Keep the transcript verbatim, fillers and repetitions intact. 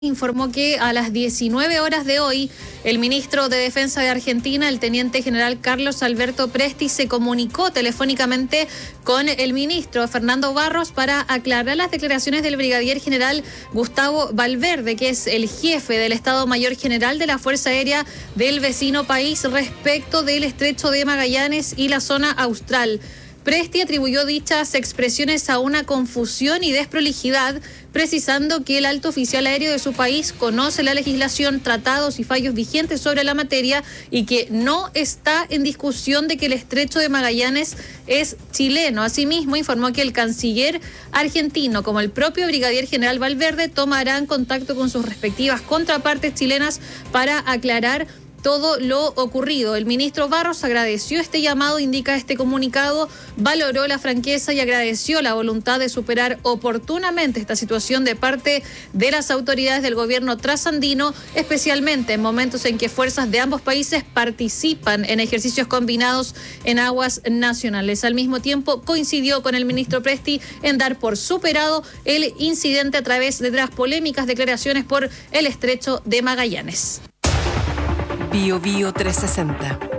Informó que a las diecinueve horas de hoy, el ministro de Defensa de Argentina, el teniente general Carlos Alberto Presti, se comunicó telefónicamente con el ministro Fernando Barros para aclarar las declaraciones del brigadier general Gustavo Valverde, que es el jefe del Estado Mayor General de la Fuerza Aérea del vecino país, respecto del Estrecho de Magallanes y la zona austral. Presti atribuyó dichas expresiones a una confusión y desprolijidad, precisando que el alto oficial aéreo de su país conoce la legislación, tratados y fallos vigentes sobre la materia y que no está en discusión de que el Estrecho de Magallanes es chileno. Asimismo, informó que el canciller argentino, como el propio brigadier general Valverde, tomarán contacto con sus respectivas contrapartes chilenas para aclarar todo lo ocurrido. El ministro Barros agradeció este llamado, indica este comunicado, valoró la franqueza y agradeció la voluntad de superar oportunamente esta situación de parte de las autoridades del gobierno trasandino, especialmente en momentos en que fuerzas de ambos países participan en ejercicios combinados en aguas nacionales. Al mismo tiempo, coincidió con el ministro Presti en dar por superado el incidente a través de las polémicas declaraciones por el Estrecho de Magallanes. Bio Bio trescientos sesenta.